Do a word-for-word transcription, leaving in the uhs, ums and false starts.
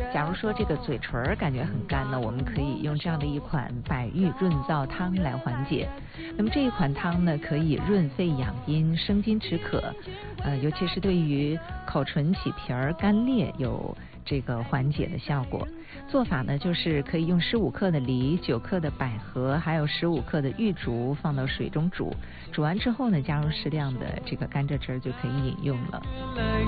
假如说这个嘴唇儿感觉很干呢，我们可以用这样的一款百玉润燥汤来缓解。那么这一款汤呢，可以润肺养阴、生津止渴，呃，尤其是对于口唇起皮儿、干裂有这个缓解的效果。做法呢，就是可以用十五克的梨、九克的百合，还有十五克的玉竹放到水中煮，煮完之后呢，加入适量的这个甘蔗汁儿就可以饮用了。